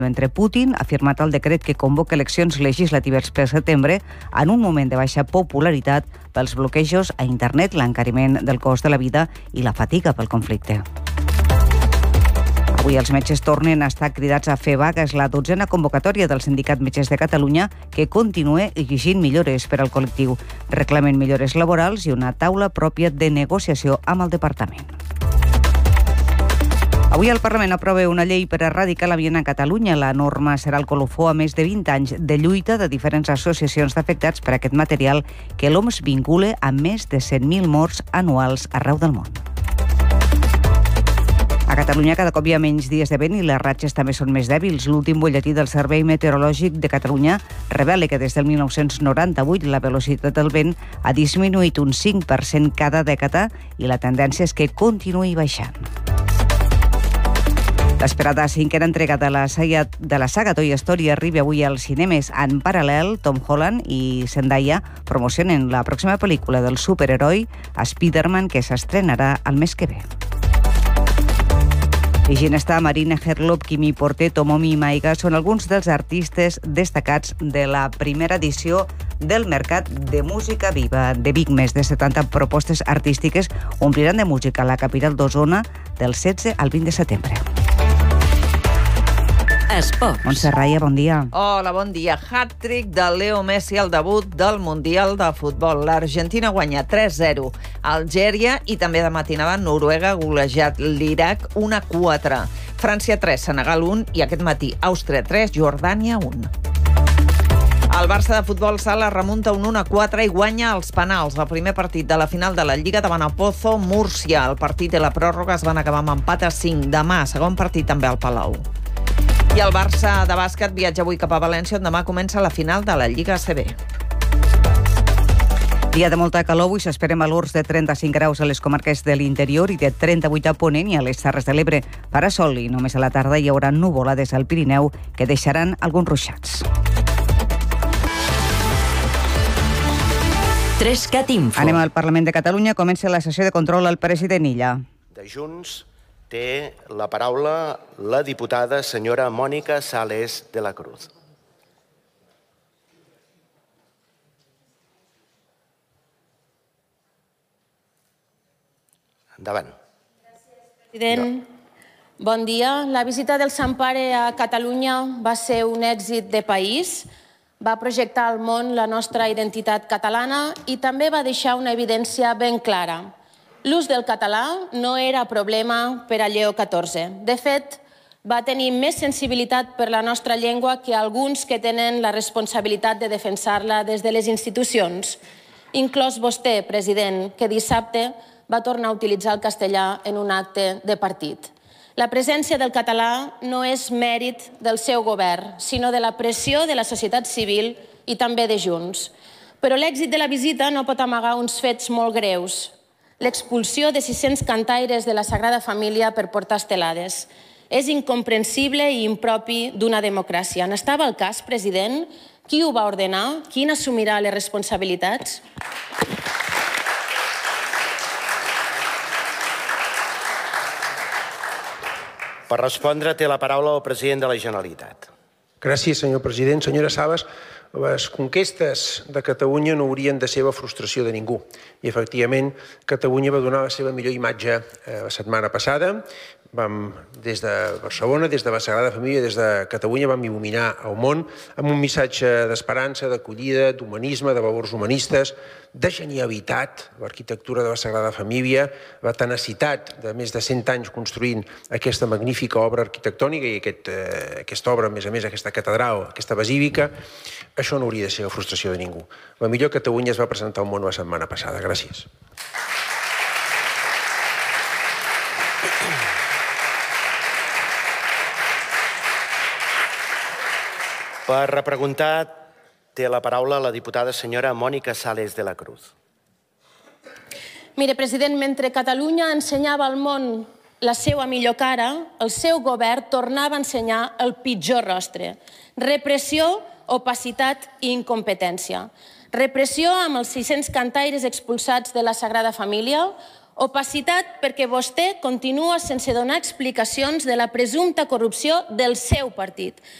Mentre Putin ha firmat el decret que convoca eleccions legislatives per setembre en un moment de baixa popularitat pels bloquejos a internet, l'encariment del cost de la vida i la fatiga pel conflicte. Avui els metges tornen a estar cridats a fer vaga. És la 12a convocatòria del Sindicat Metges de Catalunya que continua exigint millores per al col·lectiu. Reclamen millores laborals i una taula pròpia de negociació amb el departament. Avui el Parlament aprova una llei per erradicar l'amiant a Catalunya. La norma serà el colofó a més de 20 anys de lluita de diferents associacions d'afectats per aquest material que l'OMS vincula a més de 100.000 morts anuals arreu del món. A Catalunya cada cop hi ha menys dies de vent i les ratxes també són més dèbils. L'últim butlletí del Servei Meteorològic de Catalunya revela que des del 1998 la velocitat del vent ha disminuït un 5% cada dècada i la tendència és que continuï baixant. L'esperada cinquena entrega de la saga Toy Story arriba avui als cinemes. En paral·lel, Tom Holland i Zendaya promocionen la pròxima pel·lícula del superheroi Spider-Man que s'estrenarà el mes que ve. I Ginestà, Marina Herlop, Quimi Porter, Tomomi Maiga són alguns dels artistes destacats de la primera edició del Mercat de Música Viva de Vic. Més de 70 propostes artístiques ompliran de música a la capital d'Osona del 16 al 20 de setembre. Esports. Montse Raya, bon dia. Hola, bon dia. Hat-trick de Leo Messi al debut del Mundial de Futbol. L'Argentina guanya 3-0 a Algèria i també de matinada Noruega ha golejat l'Iraq 1-4. França 3, Senegal 1 i aquest matí Àustria 3, Jordània 1. El Barça de futbol sala remunta un 1-4 i guanya els penals. El primer partit de la final de la Lliga davant el Pozo, Múrcia. El partit i la pròrroga es van acabar amb empat a 5. Demà, segon partit també al Palau. I el Barça de bàsquet viatja avui cap a València, on demà comença la final de la Lliga ACB. Dia de molta calor, avui s'esperen valors de 35 graus a les comarques de l'interior i de 38 a Ponent i a les Terres de l'Ebre. Farà sol i només a la tarda hi haurà nuvolades al Pirineu que deixaran alguns ruixats. 3CAT Info. Anem al Parlament de Catalunya. Comença la sessió de control al president Illa. De Junts té la paraula la diputada senyora Mònica Sales de la Cruz. Endavant. President, bon dia. La visita del Sant Pare a Catalunya va ser un èxit de país, va projectar al món la nostra identitat catalana i també va deixar una evidència ben clara. L'ús del català no era problema per a Lleó XIV. De fet, va tenir més sensibilitat per la nostra llengua que alguns que tenen la responsabilitat de defensar-la des de les institucions, inclòs vostè, president, que dissabte va tornar a utilitzar el castellà en un acte de partit. La presència del català no és mèrit del seu govern, sinó de la pressió de la societat civil i també de Junts. Però l'èxit de la visita no pot amagar uns fets molt greus. L'expulsió de 600 cantaires de la Sagrada Família per portar estelades. És incomprensible i impropi d'una democràcia. N'estava al cas, president? Qui ho va ordenar? Qui n'assumirà les responsabilitats? Per respondre té la paraula el president de la Generalitat. Gràcies, senyor president. Senyora Sales, les conquestes de Catalunya no haurien de ser la frustració de ningú. I, efectivament, Catalunya va donar la seva millor imatge la setmana passada. Des de Barcelona, des de la Sagrada Família, des de Catalunya, vam il·luminar el món amb un missatge d'esperança, d'acollida, d'humanisme, de valors humanistes, de genialitat, l'arquitectura de la Sagrada Família, la tenacitat de més de 100 anys construint aquesta magnífica obra arquitectònica i aquesta obra, a més, aquesta catedral, aquesta basílica. Això no hauria de ser la frustració de ningú. La millor Catalunya es va presentar al món la setmana passada. Gràcies. Per repreguntar té la paraula la diputada senyora Mònica Sales de la Cruz. Mire, president, mentre Catalunya ensenyava al món la seva millor cara, el seu govern tornava a ensenyar el pitjor rostre. Repressió, opacitat i incompetència. Repressió amb els 600 cantaires expulsats de la Sagrada Família, Opacitat perquè vostè continua sense donar explicacions de la presumpta corrupció del seu partit.